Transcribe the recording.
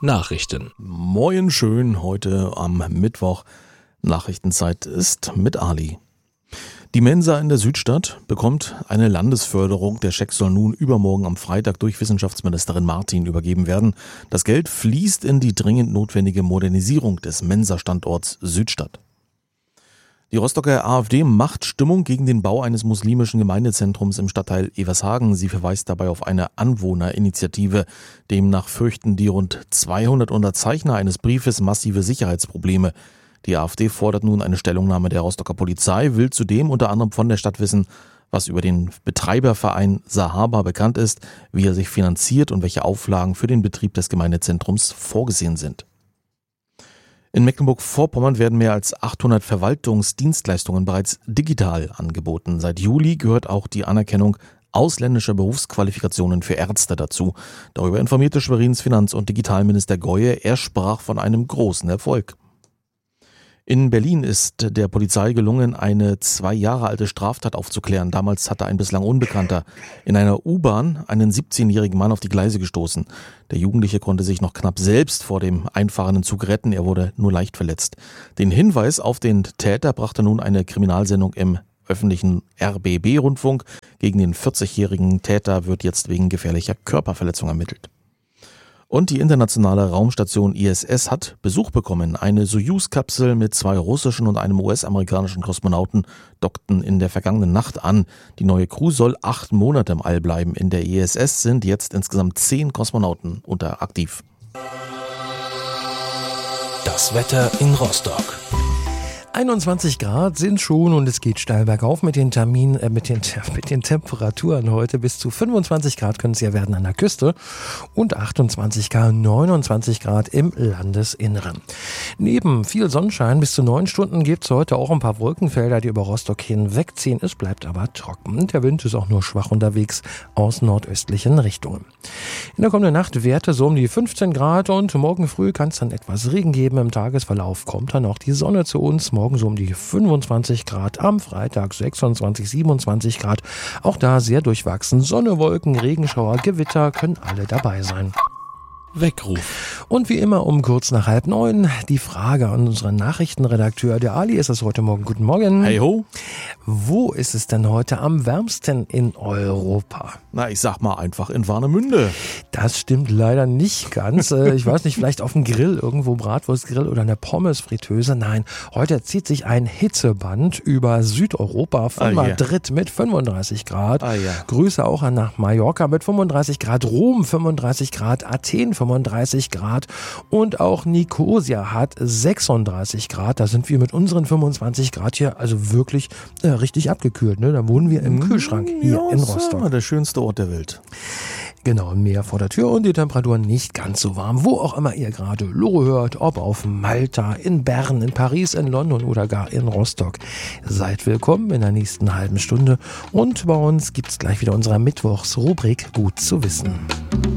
Nachrichten. Moin schön, heute am Mittwoch. Nachrichtenzeit ist mit Ali. Die Mensa in der Südstadt bekommt eine Landesförderung. Der Scheck soll nun übermorgen am Freitag durch Wissenschaftsministerin Martin übergeben werden. Das Geld fließt in die dringend notwendige Modernisierung des Mensa-Standorts Südstadt. Die Rostocker AfD macht Stimmung gegen den Bau eines muslimischen Gemeindezentrums im Stadtteil Evershagen. Sie verweist dabei auf eine Anwohnerinitiative. Demnach fürchten die rund 200 Unterzeichner eines Briefes massive Sicherheitsprobleme. Die AfD fordert nun eine Stellungnahme der Rostocker Polizei, will zudem unter anderem von der Stadt wissen, was über den Betreiberverein Sahaba bekannt ist, wie er sich finanziert und welche Auflagen für den Betrieb des Gemeindezentrums vorgesehen sind. In Mecklenburg-Vorpommern werden mehr als 800 Verwaltungsdienstleistungen bereits digital angeboten. Seit Juli gehört auch die Anerkennung ausländischer Berufsqualifikationen für Ärzte dazu. Darüber informierte Schwerins Finanz- und Digitalminister Goye. Er sprach von einem großen Erfolg. In Berlin ist der Polizei gelungen, eine 2 Jahre alte Straftat aufzuklären. Damals hatte ein bislang Unbekannter in einer U-Bahn einen 17-jährigen Mann auf die Gleise gestoßen. Der Jugendliche konnte sich noch knapp selbst vor dem einfahrenden Zug retten. Er wurde nur leicht verletzt. Den Hinweis auf den Täter brachte nun eine Kriminalsendung im öffentlichen RBB-Rundfunk. Gegen den 40-jährigen Täter wird jetzt wegen gefährlicher Körperverletzung ermittelt. Und die internationale Raumstation ISS hat Besuch bekommen. Eine Soyuz-Kapsel mit 2 russischen und einem US-amerikanischen Kosmonauten dockten in der vergangenen Nacht an. Die neue Crew soll 8 Monate im All bleiben. In der ISS sind jetzt insgesamt 10 Kosmonauten aktiv. Das Wetter in Rostock. 21 Grad sind schon und es geht steil bergauf mit den Temperaturen heute. Bis zu 25 Grad können es ja werden an der Küste und 28 Grad, 29 Grad im Landesinneren. Neben viel Sonnenschein bis zu 9 Stunden gibt es heute auch ein paar Wolkenfelder, die über Rostock hinwegziehen. Es bleibt aber trocken. Der Wind ist auch nur schwach unterwegs aus nordöstlichen Richtungen. In der kommenden Nacht Werte so um die 15 Grad und morgen früh kann es dann etwas Regen geben. Im Tagesverlauf kommt dann auch die Sonne zu uns. Morgen so um die 25 Grad, am Freitag 26, 27 Grad. Auch da sehr durchwachsen. Sonne, Wolken, Regenschauer, Gewitter können alle dabei sein. Weckruf. Und wie immer um kurz nach 8:30 die Frage an unseren Nachrichtenredakteur. Der Ali ist es heute Morgen. Guten Morgen. Hey ho. Wo ist es denn heute am wärmsten in Europa? Na, ich sag mal einfach in Warnemünde. Das stimmt leider nicht ganz. Ich weiß nicht, vielleicht auf dem Grill, irgendwo Bratwurstgrill oder eine Pommesfritteuse. Nein, heute zieht sich ein Hitzeband über Südeuropa von Madrid mit 35 Grad. Grüße auch nach Mallorca mit 35 Grad, Rom 35 Grad, Athen 35 Grad und auch Nikosia hat 36 Grad. Da sind wir mit unseren 25 Grad hier also wirklich richtig abgekühlt. Ne? Da wohnen wir im Kühlschrank hier in Rostock. Ja, der schönste Ort der Welt. Genau, ein Meer vor der Tür und die Temperatur nicht ganz so warm. Wo auch immer ihr gerade Lore hört, ob auf Malta, in Bern, in Paris, in London oder gar in Rostock. Seid willkommen in der nächsten halben Stunde und bei uns gibt's gleich wieder unsere Mittwochsrubrik Gut zu wissen.